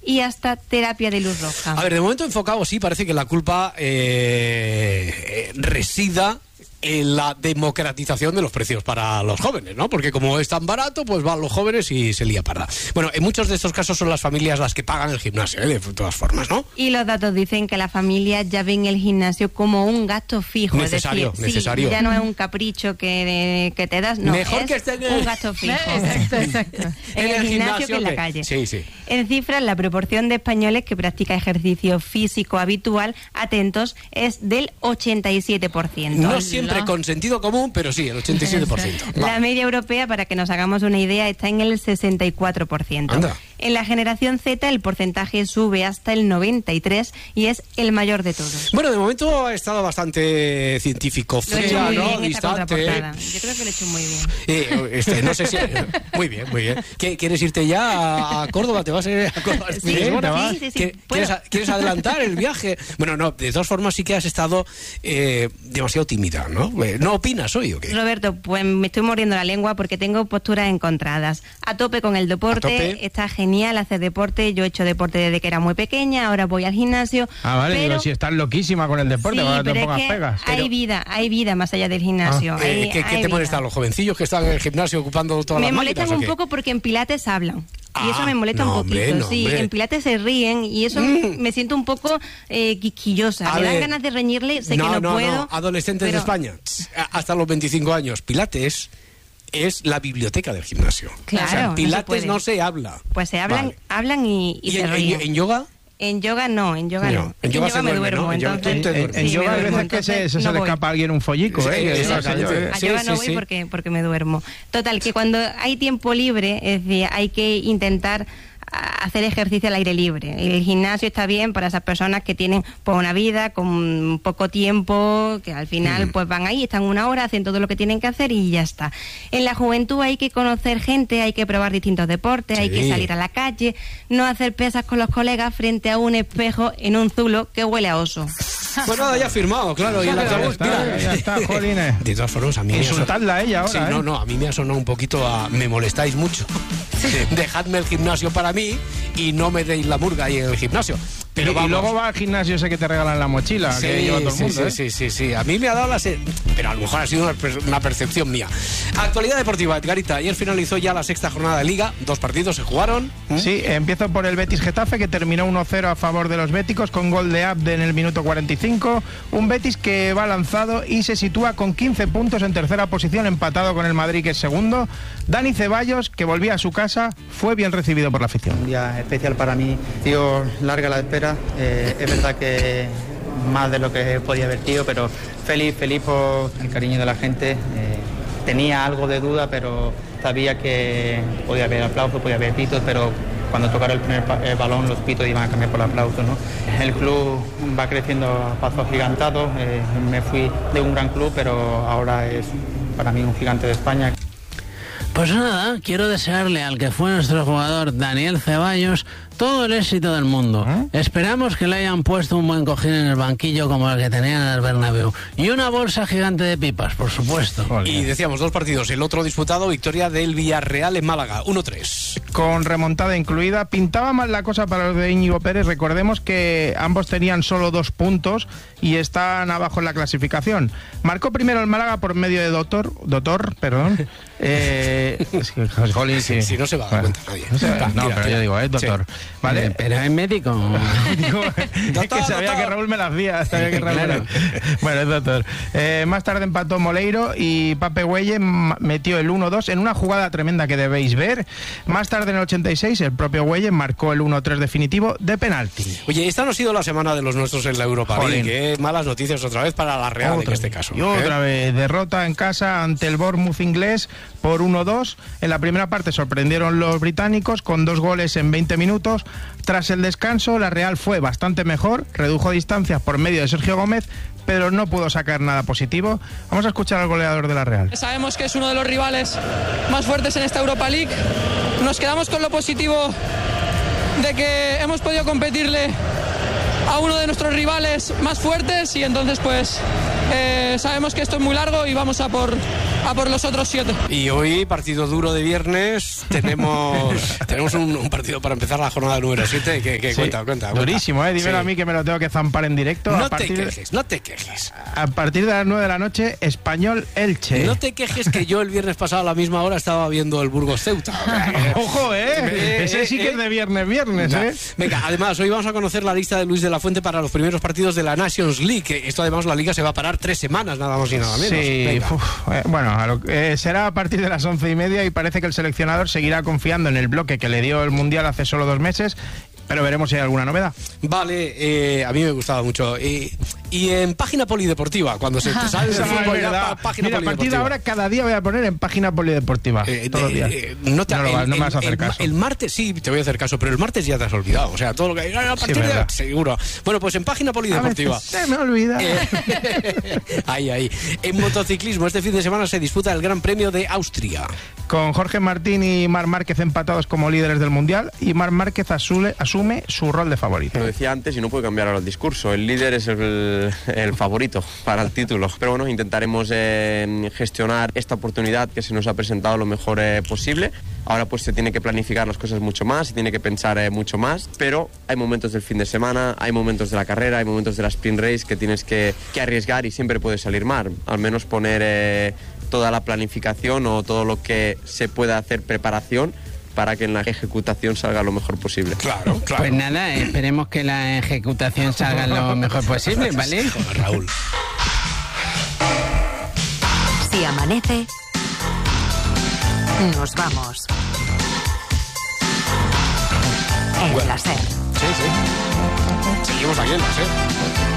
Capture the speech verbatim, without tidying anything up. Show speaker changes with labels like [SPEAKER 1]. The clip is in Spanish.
[SPEAKER 1] y hasta terapia de luz roja.
[SPEAKER 2] A ver, de momento enfocado sí, parece que la culpa eh, resida en la democratización de los precios para los jóvenes, ¿no? Porque como es tan barato, pues van los jóvenes y se lía parda. Bueno, en muchos de estos casos son las familias las que pagan el gimnasio, ¿eh? De todas formas, ¿no?
[SPEAKER 1] Y los datos dicen que las familias ya ven el gimnasio como un gasto fijo.
[SPEAKER 2] Necesario,
[SPEAKER 1] es decir,
[SPEAKER 2] necesario.
[SPEAKER 1] Sí, ya no es un capricho que, que te das, no,
[SPEAKER 2] Mejor
[SPEAKER 1] es
[SPEAKER 2] que esté en el...
[SPEAKER 1] un gasto fijo. Exacto, exacto. En, en el, el gimnasio, gimnasio que en la calle.
[SPEAKER 2] Sí, sí.
[SPEAKER 1] En cifras, la proporción de españoles que practica ejercicio físico habitual, atentos, es del ochenta y siete por ciento.
[SPEAKER 2] No siempre con sentido común, pero sí, el ochenta y siete por ciento.
[SPEAKER 1] La media europea, para que nos hagamos una idea, está en el sesenta y cuatro por ciento.
[SPEAKER 2] Anda.
[SPEAKER 1] En la generación Z el porcentaje sube hasta el noventa y tres por ciento y es el mayor de todos.
[SPEAKER 2] Bueno, de momento ha estado bastante científico, fría, ¿no? Distante.
[SPEAKER 1] Yo creo que lo he hecho muy bien.
[SPEAKER 2] Eh, este, no sé si... Muy bien, muy bien. ¿Quieres irte ya a Córdoba? ¿Te vas a ir a Córdoba?
[SPEAKER 1] Sí, sí, sí, sí,
[SPEAKER 2] ¿Quieres, ¿Quieres adelantar el viaje? Bueno, no, de todas formas sí que has estado eh, demasiado tímida, ¿no? ¿No opinas hoy o qué?
[SPEAKER 1] Roberto, pues me estoy mordiendo la lengua porque tengo posturas encontradas. A tope con el deporte, está genial hacer deporte. Yo he hecho deporte desde que era muy pequeña, ahora voy al gimnasio.
[SPEAKER 3] Ah, vale,
[SPEAKER 1] pero...
[SPEAKER 3] digo, si estás loquísima con el deporte,
[SPEAKER 1] sí,
[SPEAKER 3] ahora te
[SPEAKER 1] pero
[SPEAKER 3] pongas
[SPEAKER 1] es que
[SPEAKER 3] pegas.
[SPEAKER 1] Hay
[SPEAKER 2] pero...
[SPEAKER 1] vida, hay vida más allá del gimnasio.
[SPEAKER 2] Ah,
[SPEAKER 1] hay,
[SPEAKER 2] eh, ¿Qué, ¿qué
[SPEAKER 1] hay
[SPEAKER 2] te
[SPEAKER 1] vida.
[SPEAKER 2] molesta? ¿Los jovencillos que están en el gimnasio ocupando todas
[SPEAKER 1] me
[SPEAKER 2] las máquinas?
[SPEAKER 1] Me molestan un poco porque en Pilates hablan.
[SPEAKER 2] Ah,
[SPEAKER 1] y eso me molesta
[SPEAKER 2] no,
[SPEAKER 1] un poquito,
[SPEAKER 2] hombre, no,
[SPEAKER 1] sí,
[SPEAKER 2] hombre.
[SPEAKER 1] en Pilates se ríen y eso mm. me siento un poco eh, quisquillosa.
[SPEAKER 2] A
[SPEAKER 1] me
[SPEAKER 2] ver.
[SPEAKER 1] dan ganas de reñirle, sé
[SPEAKER 2] no,
[SPEAKER 1] que no,
[SPEAKER 2] no
[SPEAKER 1] puedo.
[SPEAKER 2] No, adolescentes
[SPEAKER 1] pero...
[SPEAKER 2] de España, hasta los veinticinco años. Pilates es la biblioteca del gimnasio.
[SPEAKER 1] Claro,
[SPEAKER 2] o sea, Pilates
[SPEAKER 1] no
[SPEAKER 2] no
[SPEAKER 1] se,
[SPEAKER 2] se habla.
[SPEAKER 1] Pues se hablan,
[SPEAKER 2] vale.
[SPEAKER 1] hablan y, y,
[SPEAKER 2] ¿Y
[SPEAKER 1] se
[SPEAKER 2] en,
[SPEAKER 1] ríen.
[SPEAKER 2] en, en yoga?
[SPEAKER 1] En yoga no, en yoga no.
[SPEAKER 2] no. En, yoga,
[SPEAKER 1] en yoga me
[SPEAKER 2] duerme,
[SPEAKER 1] duermo,
[SPEAKER 2] ¿no?
[SPEAKER 1] entonces...
[SPEAKER 2] En, yoga,
[SPEAKER 3] en, en
[SPEAKER 1] sí,
[SPEAKER 3] yoga hay veces que se, se,
[SPEAKER 1] no
[SPEAKER 3] se le escapa a alguien un follico,
[SPEAKER 2] sí,
[SPEAKER 3] ¿eh?
[SPEAKER 2] Sí,
[SPEAKER 1] a
[SPEAKER 2] sí,
[SPEAKER 1] yoga no
[SPEAKER 2] sí,
[SPEAKER 1] voy
[SPEAKER 2] sí.
[SPEAKER 1] porque, porque me duermo. Total, que cuando hay tiempo libre, es decir, hay que intentar hacer ejercicio al aire libre. El gimnasio está bien para esas personas que tienen pues una vida con poco tiempo, que al final mm. pues van ahí, están una hora, hacen todo lo que tienen que hacer y ya está. En la juventud hay que conocer gente, hay que probar distintos deportes, sí. hay que salir a la calle, no hacer pesas con los colegas frente a un espejo en un zulo que huele a oso.
[SPEAKER 2] Pues nada, ya ha firmado, claro.
[SPEAKER 3] Ya,
[SPEAKER 2] y la
[SPEAKER 3] ya, está, ya está, jolines.
[SPEAKER 2] De todas formas, a mí...
[SPEAKER 3] Insultadla a ella ahora,
[SPEAKER 2] sí,
[SPEAKER 3] ¿eh?
[SPEAKER 2] no, no, a mí me ha sonado un poquito a... Me molestáis mucho. Dejadme el gimnasio para mí y no me deis la murga ahí en el gimnasio. Pero
[SPEAKER 3] y, y luego va al gimnasio ese que te regalan la mochila,
[SPEAKER 2] sí,
[SPEAKER 3] que lleva todo el
[SPEAKER 2] sí,
[SPEAKER 3] mundo,
[SPEAKER 2] sí,
[SPEAKER 3] ¿eh?
[SPEAKER 2] sí, sí, sí. A mí me ha dado la... Se... Pero a lo mejor ha sido una, per una percepción mía. Actualidad deportiva, Edgarita. Ayer finalizó ya la sexta jornada de Liga. Dos partidos se jugaron. ¿Mm?
[SPEAKER 3] Sí, empiezo por el Betis Getafe, que terminó uno cero a favor de los béticos con gol de Abde en el minuto cuarenta y cinco. Un Betis que va lanzado y se sitúa con quince puntos en tercera posición, empatado con el Madrid, que es segundo. Dani Ceballos, que volvía a su casa, fue bien recibido por la afición.
[SPEAKER 4] Un día especial para mí. Tío, larga la espera. Eh, es verdad que más de lo que podía haber sido, pero feliz, feliz por el cariño de la gente. Eh, tenía algo de duda, pero sabía que podía haber aplausos, podía haber pitos, pero cuando tocara el primer el balón los pitos iban a cambiar por aplausos, ¿no? El club va creciendo a pasos agigantados. Eh, me fui de un gran club, pero ahora es para mí un gigante de España.
[SPEAKER 5] Pues nada, quiero desearle al que fue nuestro jugador Daniel Ceballos todo el éxito del mundo. ¿Eh? Esperamos que le hayan puesto un buen cojín en el banquillo como el que tenían en el Bernabéu. Y una bolsa gigante de pipas, por supuesto.
[SPEAKER 2] Y decíamos, dos partidos. El otro disputado, victoria del Villarreal en Málaga, uno tres.
[SPEAKER 3] Con remontada incluida. Pintaba mal la cosa para los de Íñigo Pérez. Recordemos que ambos tenían solo dos puntos y están abajo en la clasificación. Marcó primero el Málaga por medio de Doctor, Doctor, perdón. Eh, es que, jolín, sí.
[SPEAKER 2] Si sí, no se va a dar cuenta nadie.
[SPEAKER 3] No, se va, no tira, pero tira. Yo digo, ¿eh, doctor? Sí.
[SPEAKER 5] Vale. Eh, pero es médico.
[SPEAKER 3] Digo, es que sabía doctor. que Raúl me la hacía. Sabía que Raúl claro. Bueno, es doctor. Eh, más tarde empató Moleiro y Pape Güelle metió el uno dos en una jugada tremenda que debéis ver. Más tarde, en el ochenta y seis, el propio Güelle marcó el uno tres definitivo de penalti.
[SPEAKER 2] Oye, esta no ha sido la semana de los nuestros en la Europa League. Qué malas noticias otra vez para la Real otra en este caso.
[SPEAKER 3] Y otra
[SPEAKER 2] ¿eh?
[SPEAKER 3] vez, derrota en casa ante el Bournemouth inglés por uno dos. En la primera parte sorprendieron los británicos con dos goles en veinte minutos. Tras el descanso, la Real fue bastante mejor, redujo distancias por medio de Sergio Gómez, pero no pudo sacar nada positivo. Vamos a escuchar al goleador de la Real.
[SPEAKER 6] Sabemos que es uno de los rivales más fuertes en esta Europa League. Nos quedamos con lo positivo de que hemos podido competirle a uno de nuestros rivales más fuertes y entonces pues eh, sabemos que esto es muy largo y vamos a por, a por los otros siete.
[SPEAKER 2] Y hoy, partido duro de viernes, tenemos tenemos un, un partido para empezar la jornada número siete. Que, que
[SPEAKER 3] Sí.
[SPEAKER 2] cuenta, cuenta, cuenta.
[SPEAKER 3] Durísimo, ¿eh? Dímelo
[SPEAKER 2] Sí.
[SPEAKER 3] a mí que me lo tengo que zampar en directo.
[SPEAKER 2] No
[SPEAKER 3] a partir,
[SPEAKER 2] te quejes, no te quejes.
[SPEAKER 3] A partir de las nueve de la noche, Español-Elche.
[SPEAKER 2] No te quejes que yo el viernes pasado a la misma hora estaba viendo el Burgos Ceuta. O sea, que-
[SPEAKER 3] ¡Ojo, eh!
[SPEAKER 2] Eh,
[SPEAKER 3] Ese
[SPEAKER 2] eh,
[SPEAKER 3] sí que
[SPEAKER 2] eh.
[SPEAKER 3] es de viernes, viernes,
[SPEAKER 2] Venga,
[SPEAKER 3] ¿eh?
[SPEAKER 2] venga, además, hoy vamos a conocer la lista de Luis de la Fuente para los primeros partidos de la Nations League. Que Esto, además, la liga se va a parar tres semanas, nada más y nada menos.
[SPEAKER 3] Sí,
[SPEAKER 2] Venga.
[SPEAKER 3] uf, eh, bueno, a lo- eh, será a partir de las once y media y parece que el seleccionador seguirá confiando en el bloque que le dio el Mundial hace solo dos meses, pero veremos si hay alguna novedad.
[SPEAKER 2] Vale, eh, a mí me gustaba mucho. Eh, y en página polideportiva, cuando se te sale del
[SPEAKER 3] Ah, es
[SPEAKER 2] fútbol, ya
[SPEAKER 3] verdad.
[SPEAKER 2] pa- página
[SPEAKER 3] Mira, a partir de
[SPEAKER 2] polideportiva.
[SPEAKER 3] ahora cada día voy a poner en página polideportiva.
[SPEAKER 2] Eh,
[SPEAKER 3] todos los
[SPEAKER 2] de-
[SPEAKER 3] días.
[SPEAKER 2] eh, no, te,
[SPEAKER 3] no, lo
[SPEAKER 2] el,
[SPEAKER 3] vas- no me
[SPEAKER 2] el-
[SPEAKER 3] vas a hacer
[SPEAKER 2] el-
[SPEAKER 3] caso.
[SPEAKER 2] el martes sí te voy a hacer caso, pero el martes ya te has olvidado. O sea, todo lo que a partir de
[SPEAKER 3] verdad.
[SPEAKER 2] seguro. Bueno, pues en página
[SPEAKER 3] A
[SPEAKER 2] polideportiva.
[SPEAKER 3] veces se me olvida.
[SPEAKER 2] Eh, ahí, ahí. En motociclismo, este fin de semana se disputa el Gran Premio de Austria.
[SPEAKER 3] Con Jorge Martín y Marc Márquez empatados como líderes del Mundial y Marc Márquez asume, asume su rol de favorito.
[SPEAKER 7] Lo decía antes y no puede cambiar ahora el discurso. El líder es el, el favorito para el título. Pero bueno, intentaremos eh, gestionar esta oportunidad que se nos ha presentado lo mejor eh, posible. Ahora pues se tiene que planificar las cosas mucho más, se tiene que pensar eh, mucho más. Pero hay momentos del fin de semana, hay momentos de la carrera, hay momentos de la sprint race que tienes que, que arriesgar y siempre puede salir mal. Al menos poner eh, toda la planificación o todo lo que se pueda hacer preparación para que en la ejecutación salga lo mejor posible.
[SPEAKER 2] Claro, claro.
[SPEAKER 5] Pues nada, esperemos que la ejecutación salga lo mejor posible, ¿vale?
[SPEAKER 2] Joder, Raúl.
[SPEAKER 8] Si amanece, nos vamos. En
[SPEAKER 2] Bueno.
[SPEAKER 8] la SER.
[SPEAKER 2] Sí, sí. Seguimos aquí en la SER.